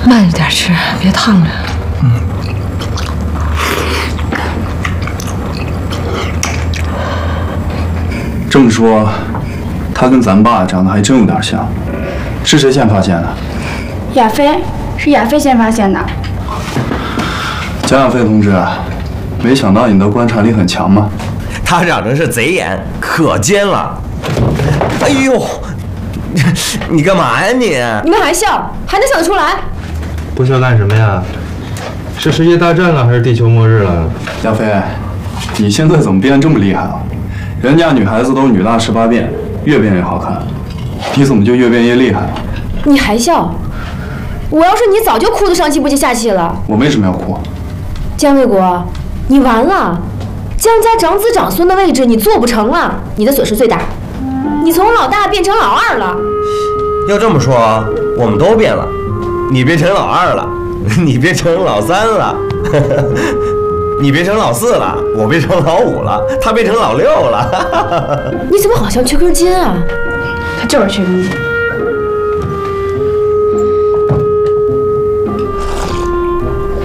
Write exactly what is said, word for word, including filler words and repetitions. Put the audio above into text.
慢一点吃，别烫着。嗯。 这么说，他跟咱爸长得还真有点像。是谁先发现的？ 亚飞，是亚飞先发现的。 蒋亚飞同志，没想到你的观察力很强嘛。 他长成是贼眼，可尖了。哎呦，你干嘛呀你？ 你们还笑，还能想得出来？ 不笑干什么呀？是世界大战了还是地球末日了？ 亚飞，你现在怎么变这么厉害了？人家女孩子都是女大十八变，越变越好看，你怎么就越变越厉害了？ 你还笑？我要是你，早就哭得上气不接下气了。 我为什么要哭？ 姜卫国，你完了！姜家长子长孙的位置你做不成了，你的损失最大。你从老大变成老二了。 要这么说，我们都变了。你变成老二了，你变成老三了，你变成老四了，我变成老五了，他变成老六了。 你怎么好像缺根筋啊？ 他就是缺根筋。